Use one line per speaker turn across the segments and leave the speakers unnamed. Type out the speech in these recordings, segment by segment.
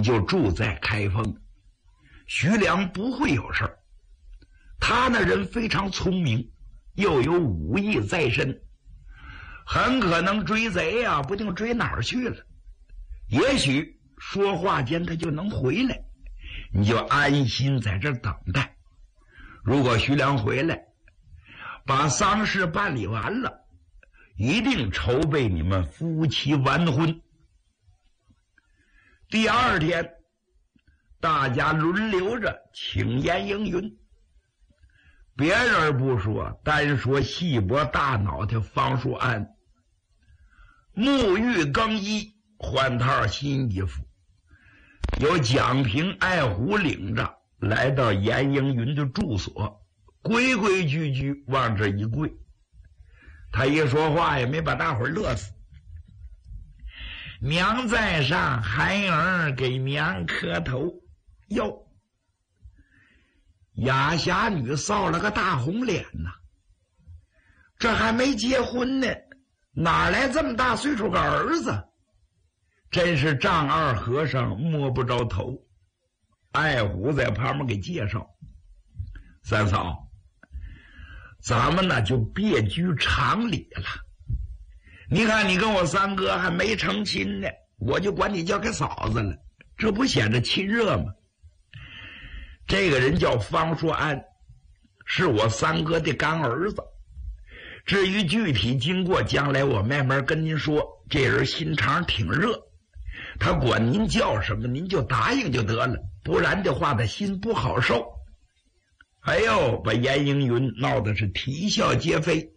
就住在开封。徐良不会有事儿，他那人非常聪明，又有武艺在身，很可能追贼啊，不定追哪儿去了。也许说话间他就能回来，你就安心在这儿等待。如果徐良回来，把丧事办理完了，一定筹备你们夫妻完婚。第二天，大家轮流着请严应云。别人不说，单说细脖大脑袋方叔安，沐浴更衣，换套新衣服，由蒋平、爱虎领着来到严应云的住所，规规矩矩往这一跪。他一说话也没把大伙儿乐死。娘在上，孩儿给娘磕头。哟，雅侠女臊了个大红脸呐，这还没结婚呢，哪来这么大岁数个儿子？真是丈二和尚摸不着头。爱虎在旁边给介绍，三嫂，咱们呢就别拘常理了。你看你跟我三哥还没成亲呢，我就管你叫个嫂子了，这不显得亲热吗？这个人叫方硕安，是我三哥的干儿子。至于具体经过，将来我慢慢跟您说。这人心肠挺热，他管您叫什么您就答应就得了，不然的话他心不好受。哎呦，把严应云闹得是啼笑皆非。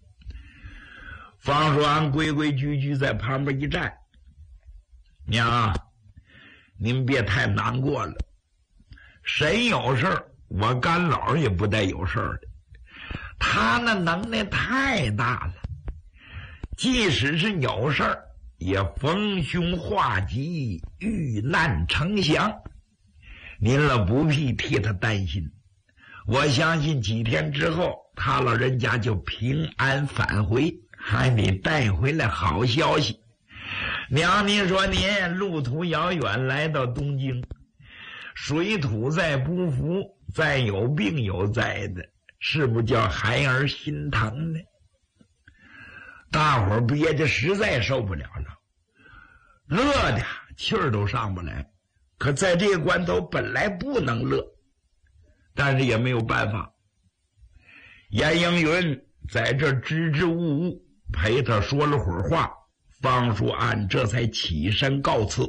方硕安规规矩矩在旁边一站，娘，您别太难过了，谁有事儿，我干老也不带有事儿的。他那能耐太大了，即使是有事儿，也逢凶化吉，遇难成祥。您了不必替他担心，我相信几天之后，他老人家就平安返回，还得带回来好消息。娘，您说您路途遥远来到东京，水土再不服，再有病有灾的，是不叫孩儿心疼呢？大伙儿憋得实在受不了了，乐的气儿都上不来。可在这个关头本来不能乐，但是也没有办法。严应云在这支支吾吾陪他说了会儿话，方叔安这才起身告辞。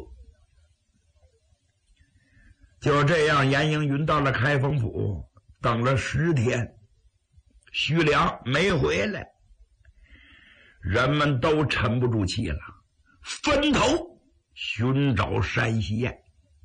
就这样，严应云到了开封府，等了10天，徐良没回来，人们都沉不住气了，分头寻找山西宴。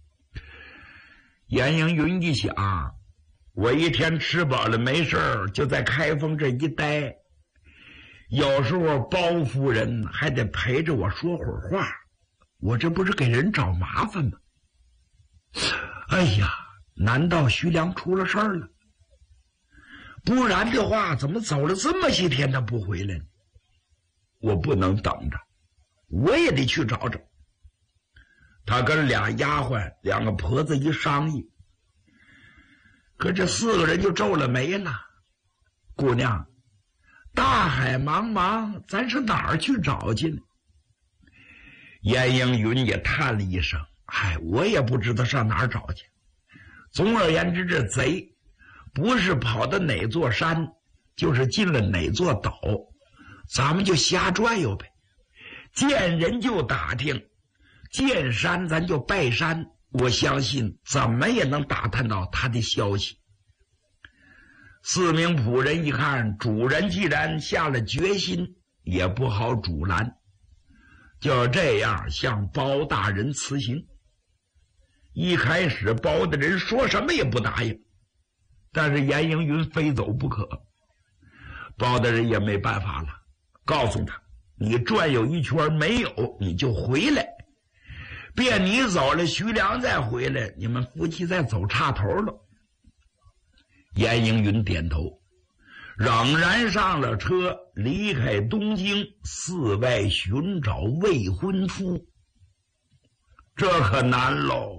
严应云一想，我一天吃饱了没事儿，就在开封这一待，有时候包夫人还得陪着我说会儿话，我这不是给人找麻烦吗？哎呀，难道徐良出了事儿了？不然的话，怎么走了这么些天他不回来呢？我不能等着，我也得去找找。他跟俩丫鬟2个婆子一商议，可这4个人就皱了眉了。姑娘，大海茫茫，咱是哪儿去找去呢？严应云也叹了一声，我也不知道上哪儿找去。总而言之，这贼不是跑到哪座山，就是进了哪座岛，咱们就瞎转悠呗。见人就打听，见山咱就拜山，我相信怎么也能打探到他的消息。4名仆人一看，主人既然下了决心，也不好阻拦，就这样向包大人辞行。一开始包大人说什么也不答应，但是严应云非走不可，包大人也没办法了，告诉他，你转悠一圈没有，你就回来，别你走了徐良再回来，你们夫妻再走岔头了。严应云点头，仍然上了车，离开东京，四外寻找未婚夫。这可难喽。